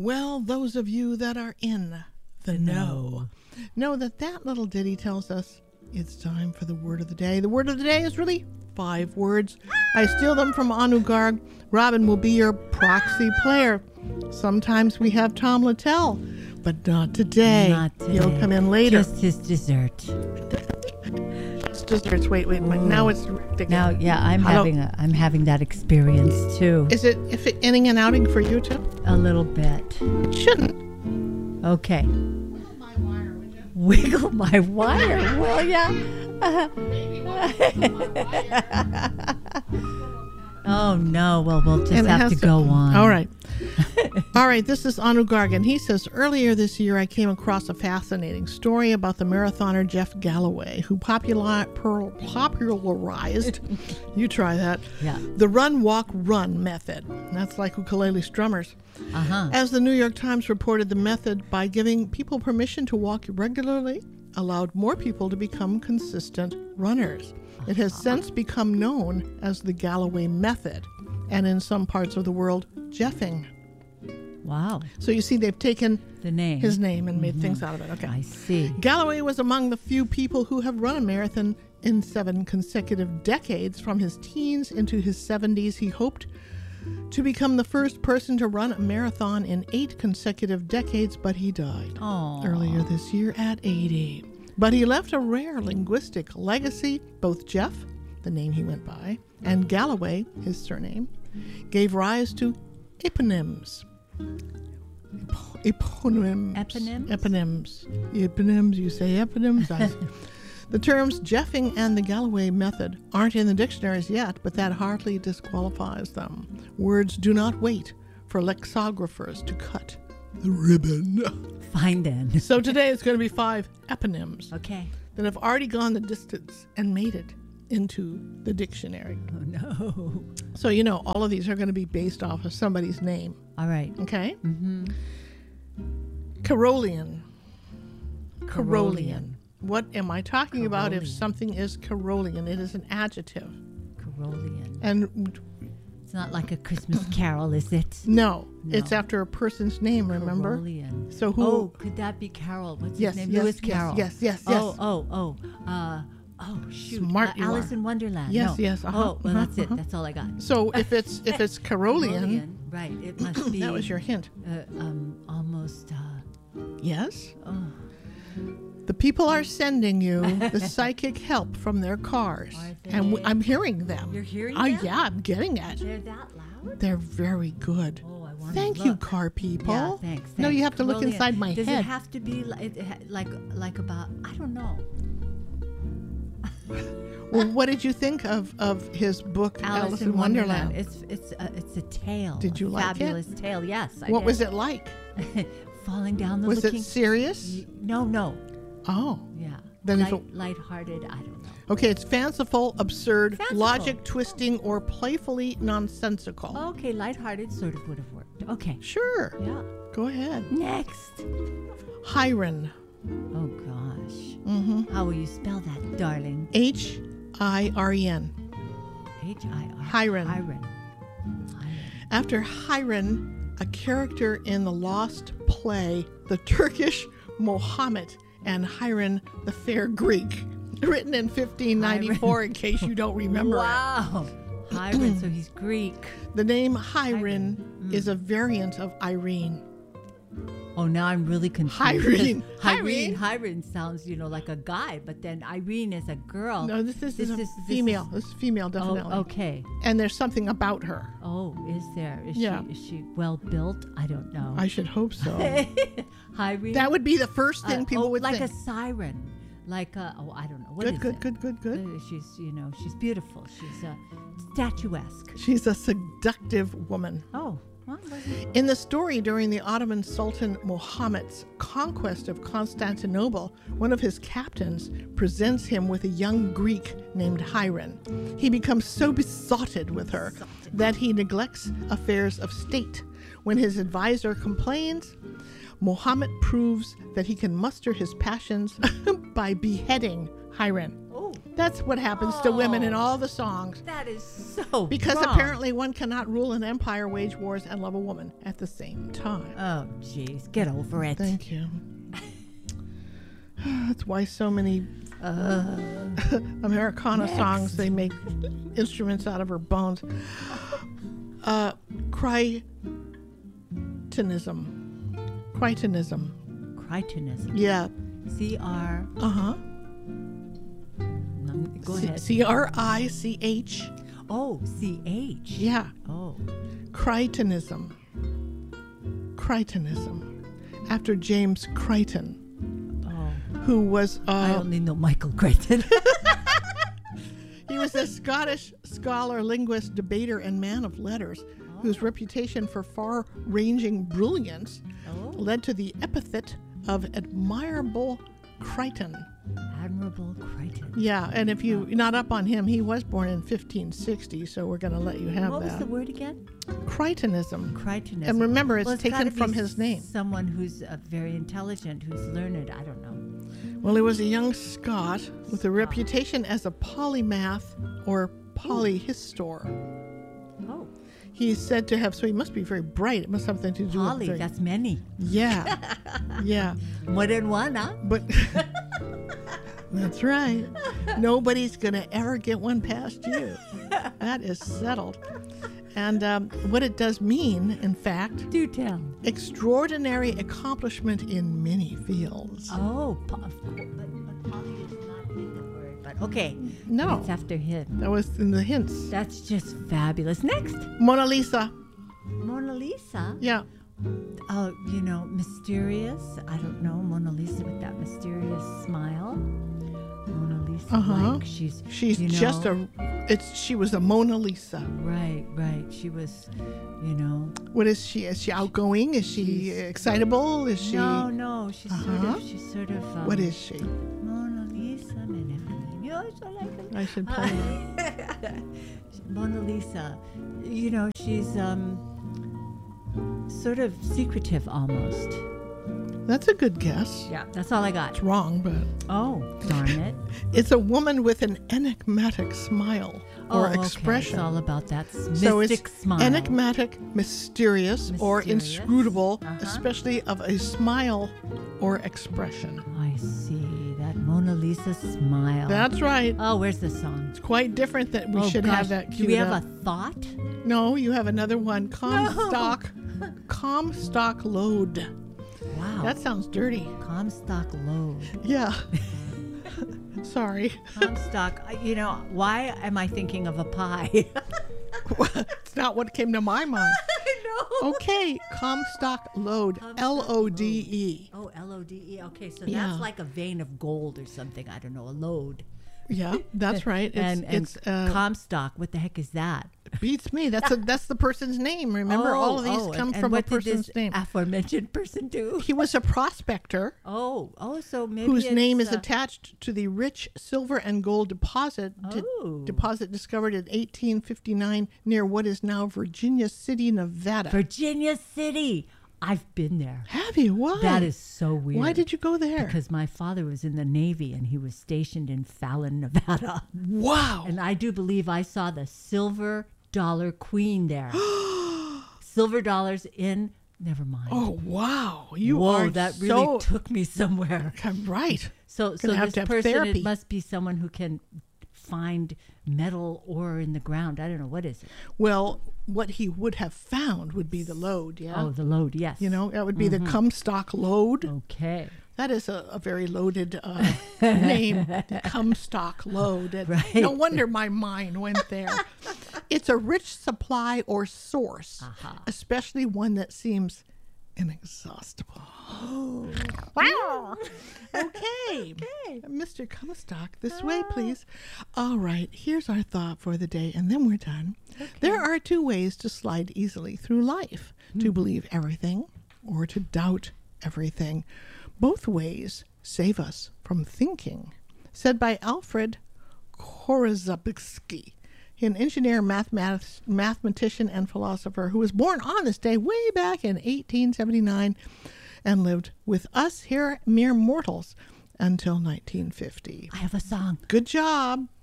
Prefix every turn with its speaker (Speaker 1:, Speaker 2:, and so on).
Speaker 1: Well, those of you that are in the know that little ditty tells us it's time for the word of the day. The word of the day is really 5 words. I steal them from Anu Garg. Robin will be your proxy player. Sometimes we have Tom Littell, but not today.
Speaker 2: Not today.
Speaker 1: He'll come in later.
Speaker 2: Just his dessert.
Speaker 1: It's desserts. Wait. Now it's ridiculous.
Speaker 2: Now, yeah, I'm having that experience too.
Speaker 1: Is it inning and outing for you too?
Speaker 2: A little bit.
Speaker 1: It shouldn't.
Speaker 2: Okay.
Speaker 1: Wiggle my wire, would you?
Speaker 2: Wiggle my wire, will ya? Oh no! Well, we'll just have to go on.
Speaker 1: All right. All right, this is Anu Garg, and he says, earlier this year I came across a fascinating story about the marathoner Jeff Galloway, who popularized, you try that, the run, walk, run method. That's like ukulele strummers. As the New York Times reported, the method, by giving people permission to walk regularly, allowed more people to become consistent runners. It has since become known as the Galloway method, and in some parts of the world, Jeffing.
Speaker 2: Wow.
Speaker 1: So you see, they've taken his name and made things out of it. Okay.
Speaker 2: I see.
Speaker 1: Galloway was among the few people who have run a marathon in 7 consecutive decades. From his teens into his 70s, he hoped to become the first person to run a marathon in 8 consecutive decades, but he died earlier this year at 80. But he left a rare linguistic legacy. Both Jeff, the name he went by, and Galloway, his surname, gave rise to eponyms. Eponyms. You say eponyms. The terms Jeffing and the Galloway method aren't in the dictionaries yet, but that hardly disqualifies them. Words do not wait for lexicographers to cut the ribbon.
Speaker 2: Fine then.
Speaker 1: So today it's going to be 5 eponyms.
Speaker 2: Okay.
Speaker 1: That have already gone the distance and made it into the dictionary.
Speaker 2: Oh no.
Speaker 1: So all of these are going to be based off of somebody's name.
Speaker 2: All right.
Speaker 1: Okay? Mm-hmm. Carolean. What am I talking about if something is Carolean? It is an adjective.
Speaker 2: Carolean.
Speaker 1: And
Speaker 2: it's not like a Christmas carol, is it?
Speaker 1: No. It's after a person's name, remember?
Speaker 2: Carolean.
Speaker 1: So who?
Speaker 2: Oh, could that be Carol? What's his name? Lewis Carroll.
Speaker 1: Yes.
Speaker 2: Oh, shoot.
Speaker 1: Smart you
Speaker 2: Alice
Speaker 1: are.
Speaker 2: in Wonderland.
Speaker 1: Yes,
Speaker 2: no.
Speaker 1: yes.
Speaker 2: Oh, well, that's it. That's all I got.
Speaker 1: So if it's Carolean,
Speaker 2: right? It must be.
Speaker 1: that was your hint.
Speaker 2: Almost.
Speaker 1: Yes.
Speaker 2: Oh.
Speaker 1: The people are sending you the psychic help from their cars, and I'm hearing them.
Speaker 2: You're hearing them?
Speaker 1: Yeah, I'm getting it.
Speaker 2: They're that loud?
Speaker 1: They're very good.
Speaker 2: Oh, I want
Speaker 1: Thank
Speaker 2: to
Speaker 1: you,
Speaker 2: look.
Speaker 1: car people.
Speaker 2: Yeah, thanks.
Speaker 1: No, you have to look inside my
Speaker 2: Does
Speaker 1: head.
Speaker 2: it have to be like about, I don't know.
Speaker 1: Well, what did you think of his book Alice in Wonderland?
Speaker 2: It's a tale.
Speaker 1: Did you like it?
Speaker 2: Fabulous tale. Yes.
Speaker 1: What was it like?
Speaker 2: Falling down the
Speaker 1: Was
Speaker 2: looking.
Speaker 1: it serious?
Speaker 2: No.
Speaker 1: Oh.
Speaker 2: Yeah.
Speaker 1: Then
Speaker 2: Lighthearted. I don't know.
Speaker 1: Okay, it's fanciful, absurd, logic twisting, or playfully nonsensical.
Speaker 2: Okay, lighthearted sort of would have worked. Okay.
Speaker 1: Sure.
Speaker 2: Yeah.
Speaker 1: Go ahead.
Speaker 2: Next.
Speaker 1: Hiren.
Speaker 2: Oh gosh.
Speaker 1: Mm-hmm.
Speaker 2: How will you spell that, darling?
Speaker 1: Hiren.
Speaker 2: Hiren.
Speaker 1: Hiren. After Hiren, a character in the lost play, The Turkish Mohammed and Hiren the Fair Greek, written in 1594, in case you don't remember
Speaker 2: Wow. Hiren, so he's Greek.
Speaker 1: The name Hiren is a variant of Irene.
Speaker 2: Oh, now I'm really confused.
Speaker 1: Hiren
Speaker 2: sounds, like a guy, but then Irene is a girl.
Speaker 1: No, this is female. This is female, definitely.
Speaker 2: Oh, okay.
Speaker 1: And there's something about her.
Speaker 2: Oh, is there? Is she well built? I don't know.
Speaker 1: I should hope so.
Speaker 2: Irene?
Speaker 1: That would be the first thing people would
Speaker 2: like
Speaker 1: think.
Speaker 2: Like a siren. Like I don't know.
Speaker 1: Good.
Speaker 2: She's, she's beautiful. She's statuesque.
Speaker 1: She's a seductive woman.
Speaker 2: Oh.
Speaker 1: In the story, during the Ottoman Sultan Muhammad's conquest of Constantinople, one of his captains presents him with a young Greek named Hiren. He becomes so besotted with her that he neglects affairs of state. When his advisor complains, Muhammad proves that he can muster his passions by beheading Hiren.
Speaker 2: Oh, Oh.
Speaker 1: That's what happens to women in all the songs.
Speaker 2: That is so
Speaker 1: Because
Speaker 2: wrong.
Speaker 1: apparently one cannot rule an empire, wage wars, and love a woman at the same time.
Speaker 2: Oh, jeez. Get over it.
Speaker 1: Thank you. That's why so many Americana songs, they make instruments out of her bones. Cretinism.
Speaker 2: Cretinism.
Speaker 1: Yeah.
Speaker 2: C-R.
Speaker 1: Uh-huh.
Speaker 2: Go ahead.
Speaker 1: C-R-I-C-H.
Speaker 2: Oh, C-H.
Speaker 1: Yeah.
Speaker 2: Oh.
Speaker 1: Cretinism. After James Crichton, who was...
Speaker 2: I only know Michael Crichton.
Speaker 1: He was a Scottish scholar, linguist, debater, and man of letters, whose reputation for far-ranging brilliance led to the epithet of Admirable Crichton.
Speaker 2: Admirable Crichton.
Speaker 1: Yeah, and if you're not up on him, he was born in 1560, so we're going to let you have
Speaker 2: What
Speaker 1: that.
Speaker 2: was the word again?
Speaker 1: Crichtonism.
Speaker 2: Crichtonism.
Speaker 1: And remember, it's taken
Speaker 2: gotta be
Speaker 1: from his name.
Speaker 2: Someone who's very intelligent, who's learned. I don't know.
Speaker 1: Well, he was a young Scot with a reputation as a polymath or polyhistor.
Speaker 2: Oh.
Speaker 1: He's said to have, so he must be very bright. It must have something to do
Speaker 2: Poly,
Speaker 1: with...
Speaker 2: that's many.
Speaker 1: Yeah. Yeah.
Speaker 2: More than one, huh?
Speaker 1: But... That's right. Nobody's going to ever get one past you. That is settled. And what it does mean, in fact...
Speaker 2: Do tell.
Speaker 1: Extraordinary accomplishment in many fields.
Speaker 2: Oh, Polly is not in the word, but okay.
Speaker 1: No.
Speaker 2: It's after him.
Speaker 1: That was in the hints.
Speaker 2: That's just fabulous. Next.
Speaker 1: Mona Lisa.
Speaker 2: Mona Lisa.
Speaker 1: Yeah.
Speaker 2: Oh, mysterious. I don't know. Mona Lisa with that mysterious smile. Mona Lisa, like she's
Speaker 1: just she was a Mona Lisa.
Speaker 2: Right. She was,
Speaker 1: What is she? Is she outgoing? Is she excitable? Is she?
Speaker 2: No. She's sort of.
Speaker 1: What is she?
Speaker 2: Mona Lisa.
Speaker 1: I should play her.
Speaker 2: Mona Lisa. She's sort of secretive almost.
Speaker 1: That's a good guess.
Speaker 2: Yeah, that's all I got.
Speaker 1: It's wrong, but...
Speaker 2: Oh, darn it.
Speaker 1: It's a woman with an enigmatic smile or expression.
Speaker 2: It's all about that mystic smile.
Speaker 1: Enigmatic, mysterious, or inscrutable, especially of a smile or expression.
Speaker 2: I see. That Mona Lisa smile.
Speaker 1: That's right.
Speaker 2: Oh, where's the song?
Speaker 1: It's quite different that we should have that queued
Speaker 2: Do we have
Speaker 1: up.
Speaker 2: a thought?
Speaker 1: No, you have another one. Comstock load.
Speaker 2: Wow.
Speaker 1: That sounds dirty.
Speaker 2: Comstock load.
Speaker 1: Yeah. Sorry.
Speaker 2: Comstock. Why am I thinking of a pie?
Speaker 1: It's not what came to my mind.
Speaker 2: I know.
Speaker 1: Okay, Comstock load. L-O-D-E.
Speaker 2: Oh, L-O-D-E. Okay, so that's like a vein of gold or something. I don't know, a load.
Speaker 1: Yeah, that's right. It's
Speaker 2: Comstock. What the heck is that?
Speaker 1: Beats me. That's the person's name. Remember, all of these come from a person's name.
Speaker 2: Aforementioned person do?
Speaker 1: He was a prospector.
Speaker 2: So maybe
Speaker 1: whose name is attached to the rich silver and gold deposit discovered in 1859 near what is now Virginia City, Nevada.
Speaker 2: Virginia City. I've been there.
Speaker 1: Have you? Why?
Speaker 2: That is so weird.
Speaker 1: Why did you go there?
Speaker 2: Because my father was in the Navy and he was stationed in Fallon, Nevada.
Speaker 1: Wow.
Speaker 2: And I do believe I saw the silver dollar queen there. Silver dollars in, never mind.
Speaker 1: Oh, wow.
Speaker 2: That really took me somewhere.
Speaker 1: Right.
Speaker 2: So this person, it must be someone who can find metal ore in the ground. I don't know. What is it?
Speaker 1: Well, what he would have found would be the load, yeah?
Speaker 2: Oh, the load, yes.
Speaker 1: That would be the Comstock load.
Speaker 2: Okay.
Speaker 1: That is a very loaded name, the Comstock load.
Speaker 2: Right.
Speaker 1: No wonder my mind went there. It's a rich supply or source, especially one that seems inexhaustible. Wow. Okay. Mr. Comstock, this way, please. All right, here's our thought for the day, and then we're done. Okay. There are two ways to slide easily through life, to believe everything or to doubt everything. Both ways save us from thinking. Said by Alfred Korozubsky, an engineer, mathematician, and philosopher who was born on this day way back in 1879 and lived with us here mere mortals until 1950.
Speaker 2: I have a song.
Speaker 1: Good job.